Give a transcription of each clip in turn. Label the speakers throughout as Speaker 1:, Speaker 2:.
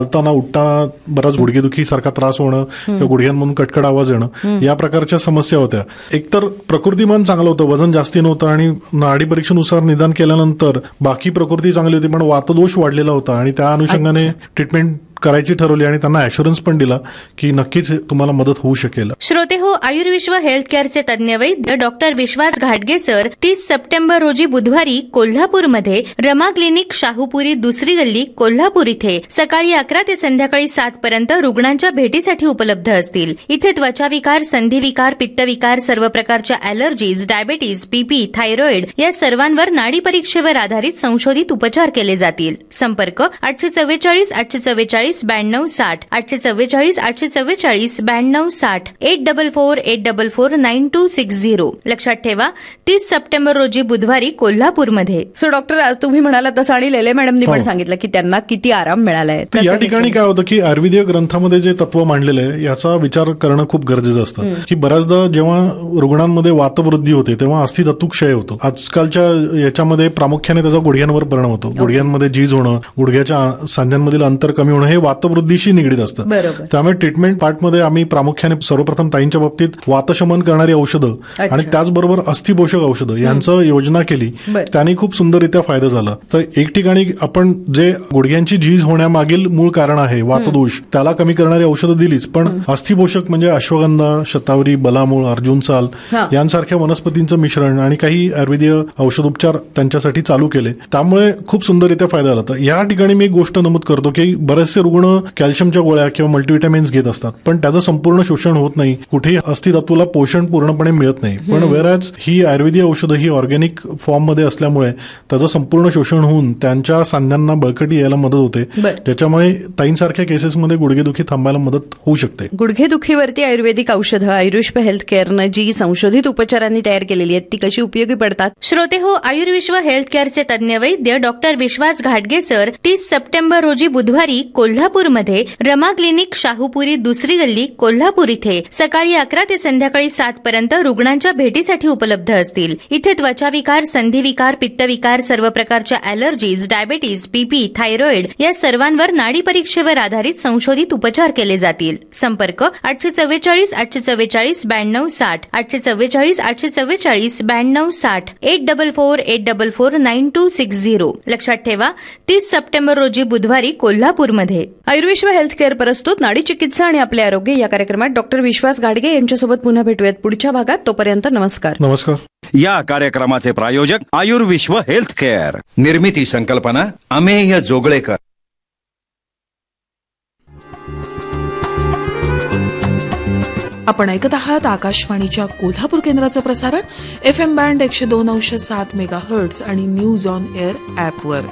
Speaker 1: चालताना उठताना बराच गुडघेदुखी सारखा त्रास होणं किंवा गुडघ्यांमधून कटकट आवाज येणं या प्रकारच्या समस्या होत्या. एकतर प्रकृतिमान चांगलं होतं, वजन जास्ती नव्हतं आणि नाडी परीक्षेनुसार निदान केल्यानंतर बाकी प्रकृती चांगली होती, पण वातदोष वाढलेला होता आणि त्या अनुषंगाने ट्रीटमेंट करायची ठरवली आणि त्यांना ॲश्युरन्स पण दिला की नक्कीच तुम्हाला मदत होऊ शकेल.
Speaker 2: श्रोते हो, आयुर्विश्व हेल्थ केअरचे तज्ञ वैद्य डॉक्टर विश्वास घाटगे सर 30 सप्टेंबर रोजी बुधवारी कोल्हापूरमध्ये रमा क्लिनिक शाहूपुरी दुसरी गल्ली कोल्हापूर इथे सकाळी 11 ते संध्याकाळी 7 पर्यंत रुग्णांच्या भेटीसाठी उपलब्ध असतील. इथे त्वचाविकार, संधिविकार, पित्तविकार, सर्व प्रकारच्या ॲलर्जीज, डायबेटीज, बीपी, थायरॉइड या सर्वांवर नाडी परीक्षेवर आधारित संशोधित उपचार केले जातील. संपर्क 844 844 92 60 844 844 92 60 844 9260. लक्षात ठेवा, 30 सप्टेंबर रोजी बुधवारी कोल्हापूरमध्ये.
Speaker 3: सो डॉक्टर, आज तुम्ही म्हणाला तसं आणि लेले मॅडमनी पण सांगितलं की त्यांना किती आराम मिळालाय.
Speaker 1: या ठिकाणी काय होतं की आयुर्वेदीय ग्रंथामध्ये जे तत्व मांडलेलं आहे याचा विचार करणं खूप गरजेचं असतं की बऱ्याचदा जेव्हा रुग्णांमध्ये वातवृद्धी होते तेव्हा अस्थिधातुक्षय होतो. आजकालच्या याच्यामध्ये प्रामुख्याने त्याचा गुडघ्यांवर परिणाम होतो. गुडघ्यांमध्ये झीज होणं, गुडघ्याच्या सांध्यांमधील अंतर कमी होणं हे वातवृद्धीशी निगडीत असतं. त्यामुळे ट्रीटमेंट पार्टमध्ये आम्ही प्रामुख्याने सर्वप्रथम ताईंच्या बाबतीत वातशमन करणारी औषधं आणि त्याचबरोबर अस्थिपोषक औषधं यांचं योजना केली. त्यांनी खूप सुंदररित्या फायदा झाला. तर एक ठिकाणी आपण जे गुडघ्यांची झीज होण्यामागील मूळ कारण आहे वातदोष, त्याला कमी करणारी औषधं दिलीच, पण अस्थिपोषक म्हणजे अश्वगंधा, शतावरी, बलामूळ, अर्जुनसाल यांसारख्या वनस्पतींचं मिश्रण आणि काही आयुर्वेदीय औषधोपचार त्यांच्यासाठी चालू केले. त्यामुळे खूप सुंदररित्या फायदा झाला. तर या ठिकाणी मी एक गोष्ट नमूद करतो की बरेचसे रुग्ण कॅल्शियमच्या गोळ्या किंवा मल्टीव्हिटॅमिन्स घेत असतात, पण त्याचं संपूर्ण शोषण होत नाही, कुठेही अस्थिधातूला पोषण पूर्णपणे मिळत नाही. पण वेराज ही आयुर्वेदीय औषधं ही ऑर्गॅनिक फॉर्म मध्ये असल्यामुळे त्याचं संपूर्ण शोषण होऊन त्यांच्या सांध्यांना बळकटी यायला मदत होते, ज्याच्यामुळे ताईंसारख्या केसेसमध्ये गुडघेदुखी थांबायला मदत होऊ शकते.
Speaker 3: गुडघेदुखीवरती आयुर्वेदिक औषधं आयुर्विश्व हेल्थ केअरनं जी संशोधित उपचारांनी तयार केलेली आहेत ती कशी उपयोगी पडतात?
Speaker 2: श्रोते हो, आयुर्विश्व हेल्थ केअरचे तज्ञ वैद्य डॉक्टर विश्वास घाटगे सर 30 सप्टेंबर रोजी बुधवारी कोल्हापूरमध्ये रमा क्लिनिक शाहूपुरी दुसरी गल्ली कोल्हापूर इथे सकाळी 11 ते संध्याकाळी 7 पर्यंत रुग्णांच्या भेटीसाठी उपलब्ध असतील. इथे त्वचाविकार, संधिविकार, पित्तविकार, सर्व प्रकारच्या ॲलर्जीज, डायबेटीज, बीपी, थायरॉइड या सर्वांवर नाडी परीक्षेवर आधारित संशोधित उपचार केले जातील. संपर्क 844 844 92 60 844 844 92 60 844 9260. लक्षात ठेवा, 30 सप्टेंबर रोजी बुधवारी कोल्हापूरमध्ये.
Speaker 3: आयुर्विश्व हेल्थ केअर प्रस्तुत नाडी चिकित्सा आणि आपले आरोग्य या कार्यक्रमात डॉक्टर विश्वास घाटगे यांच्यासोबत पुन्हा भेटूयात पुढच्या भागात. तोपर्यंत नमस्कार.
Speaker 1: नमस्कार.
Speaker 4: या कार्यक्रमाचे प्रायोजक आयुर्विश्व हेल्थ केअर. निर्मिती संकल्पना अमेय जोगळेकर.
Speaker 5: आपण ऐकत आहात आकाशवाणीच्या कोल्हापूर केंद्राचं प्रसारण FM बँड 102.7 मेगाहर्ट्झ आणि न्यूज ऑन एअर ॲपवर.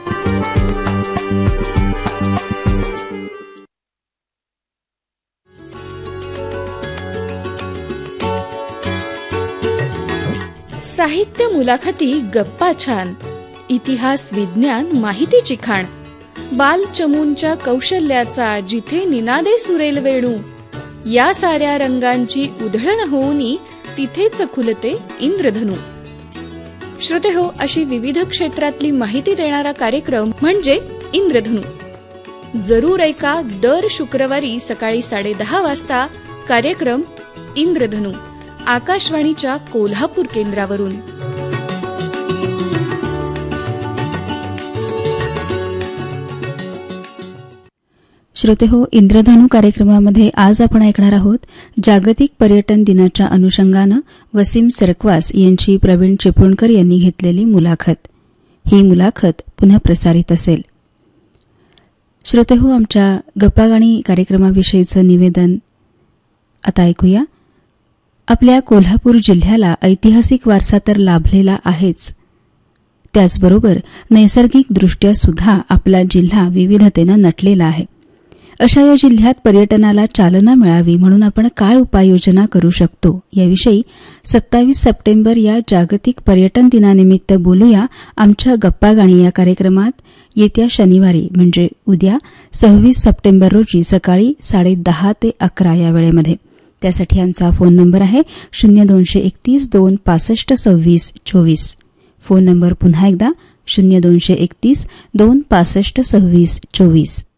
Speaker 6: साहित्य मुलाखती, गप्पा छान, इतिहास, विज्ञान, माहितीची खाण, बालचमूंच्या कौशल्याचा जिथे निनादे सुरेल वेणू, या साऱ्या रंगांची उधळण होऊनी तिथेच खुलते इंद्रधनू. श्रोते हो, अशी विविध क्षेत्रातली माहिती देणारा कार्यक्रम म्हणजे इंद्रधनू. जरूर ऐका दर शुक्रवारी सकाळी 10:30 वाजता कार्यक्रम इंद्रधनू आकाशवाणीच्या कोल्हापूर केंद्रावरून.
Speaker 7: श्रोते हो, इंद्रधनू कार्यक्रमामध्ये आज आपण ऐकणार आहोत जागतिक पर्यटन दिनाच्या अनुषंगानं वसीम सरकवास यांची प्रवीण चिपळूणकर यांनी घेतलेली मुलाखत. ही मुलाखत पुन्हा प्रसारित असेल. श्रोते हो, आमच्या गप्पागाणी कार्यक्रमाविषयीचं निवेदन आता ऐकूया. आपल्या कोल्हापूर जिल्ह्याला ऐतिहासिक वारसा तर लाभलेला आहेच, त्याचबरोबर नैसर्गिकदृष्ट्या सुद्धा आपला जिल्हा विविधतेनं नटलेला आहे. अशा या जिल्ह्यात पर्यटनाला चालना मिळावी म्हणून आपण काय उपाययोजना करू शकतो याविषयी 27 सप्टेंबर या जागतिक पर्यटन दिनानिमित्त बोलूया आमच्या गप्पागाणी या कार्यक्रमात येत्या शनिवारी म्हणजे उद्या 26 सप्टेंबर रोजी सकाळी 10:30 ते 11 या वेळेमध्ये. त्यासाठी आमचा फोन नंबर आहे 0231 2 65 26 24. फोन नंबर पुन्हा एकदा 0231 2 65 26 24.